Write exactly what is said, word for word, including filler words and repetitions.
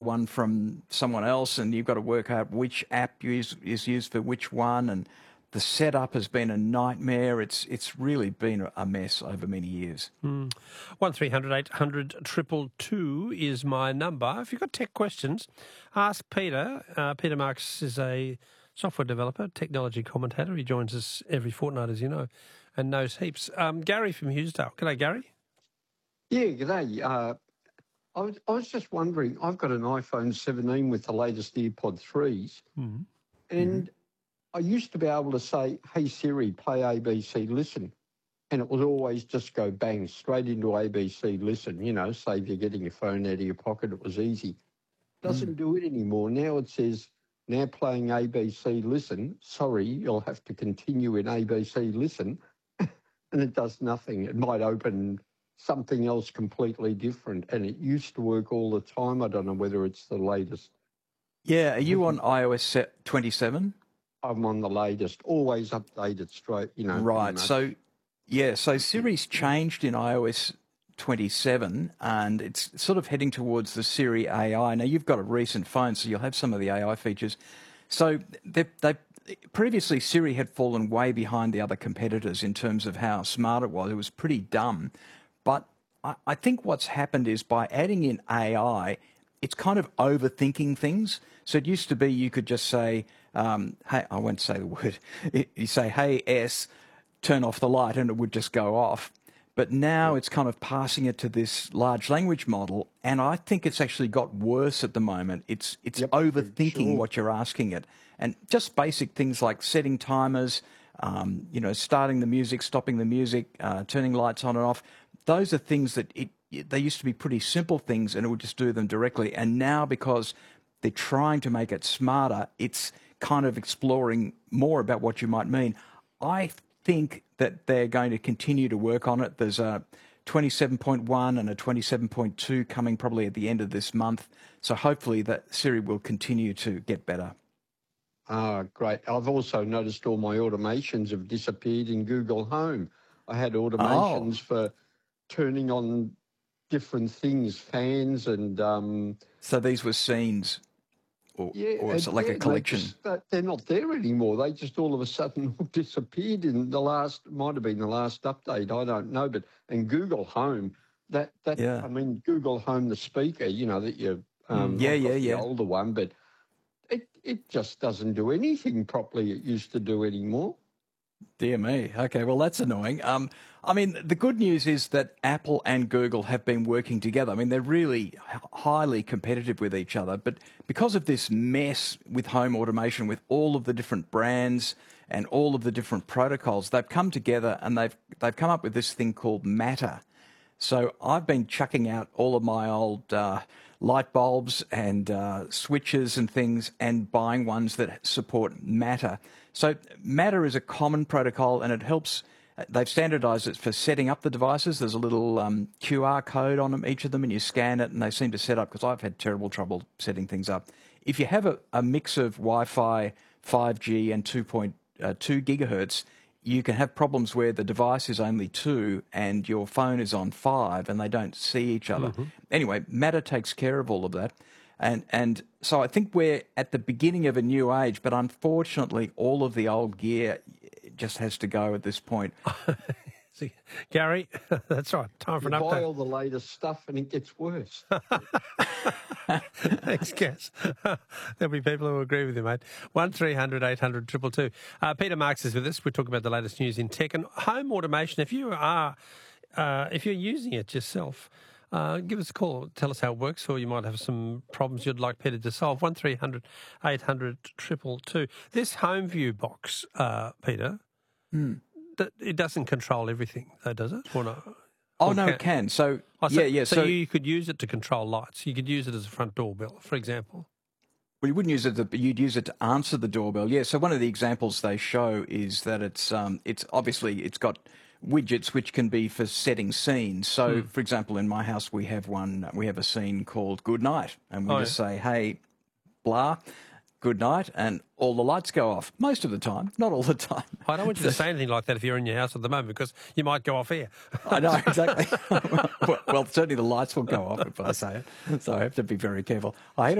one from someone else, and you've got to work out which app use, is used for which one, and the setup has been a nightmare. It's it's really been a mess over many years. Mm. one three hundred eight hundred two two two is my number. If you've got tech questions, ask Peter. Uh, Peter Marks is a software developer, technology commentator. He joins us every fortnight, as you know, and knows heaps. Um, Gary from Hughesdale. G'day, Gary. Yeah, g'day. Uh, I, was, I was just wondering, I've got an iPhone seventeen with the latest AirPod threes, Mm. and Mm. I used to be able to say, hey Siri, play A B C Listen, and it would always just go bang, straight into A B C Listen, you know, save you getting your phone out of your pocket, it was easy. Doesn't Mm. do it anymore. Now it says, now playing A B C Listen, sorry, you'll have to continue in A B C Listen, and it does nothing. It might open something else completely different, and it used to work all the time. I don't know whether it's the latest. Yeah, are you on iOS twenty-seven? I'm on the latest, always updated straight, you know. Right. So, yeah, so Siri's changed in iOS twenty-seven, and it's sort of heading towards the Siri A I. Now, you've got a recent phone, so you'll have some of the A I features. So they, they previously, Siri had fallen way behind the other competitors in terms of how smart it was. It was pretty dumb. But I, I think what's happened is by adding in A I, it's kind of overthinking things. So it used to be you could just say, um, hey, I won't say the word. You say, hey, S, turn off the light, and it would just go off. But now it's kind of passing it to this large language model, and I think it's actually got worse at the moment. It's it's Yep, overthinking sure. what you're asking it. And just basic things like setting timers, um, you know, starting the music, stopping the music, uh, turning lights on and off. Those are things that it, they used to be pretty simple things, and it would just do them directly. And now, because they're trying to make it smarter, it's kind of exploring more about what you might mean. I think that they're going to continue to work on it. There's a twenty-seven point one and a twenty-seven point two coming probably at the end of this month. So hopefully that Siri will continue to get better. Ah, great. I've also noticed all my automations have disappeared in Google Home. I had automations Oh. for turning on different things, fans and... Um, So these were scenes, or, yeah, or is it and like yeah, a they collection? just, uh, they're not there anymore. They just all of a sudden all disappeared in the last, might have been the last update, I don't know. But and Google Home, that, that Yeah. I mean, Google Home, the speaker, you know, that you... Um, Yeah, I've got yeah, the yeah. older one, but it, it just doesn't do anything properly it used to do anymore. Dear me. Okay, well, that's annoying. Um, I mean, the good news is that Apple and Google have been working together. I mean, they're really h- highly competitive with each other. But because of this mess with home automation, with all of the different brands and all of the different protocols, they've come together and they've they've come up with this thing called Matter. So I've been chucking out all of my old uh, light bulbs and uh, switches and things and buying ones that support Matter. So Matter is a common protocol, and it helps. They've standardized it for setting up the devices. There's a little um, Q R code on them, each of them, and you scan it, and they seem to set up, because I've had terrible trouble setting things up. If you have a, a mix of Wi-Fi, five G, and two point two gigahertz, you can have problems where the device is only two and your phone is on five and they don't see each other. Mm-hmm. Anyway, Matter takes care of all of that. And and so I think we're at the beginning of a new age, but unfortunately all of the old gear just has to go at this point. See, Gary, that's right. Time for you an update. buy all the latest stuff and it gets worse. Thanks, Cass. There'll be people who agree with you, mate. one three hundred eight hundred two two two. Uh, Peter Marks is with us. We're talking about the latest news in tech and home automation. If you are, uh, if you're using it yourself, uh, give us a call. Tell us how it works, or you might have some problems you'd like Peter to solve. one three hundred eight hundred two two two. This home view box, uh, Peter, Hmm. th- it doesn't control everything, though, does it? Or no? Oh, Or no, can- it can. So, Oh, so, yeah, yeah. So, So, you could use it to control lights. You could use it as a front doorbell, for example. well, you wouldn't use it, to, you'd use it to answer the doorbell. Yeah, so one of the examples they show is that it's um, it's obviously, it's got widgets which can be for setting scenes. So, Hmm. for example, in my house, we have one, we have a scene called Good Night, and we Oh, just say, hey, blah, good night, and all the lights go off. Most of the time, not all the time. I don't want you to say anything like that if you're in your house at the moment, because you might go off air. I know, exactly. well, well, certainly the lights will go off if I say it, so I have to be very careful. I hate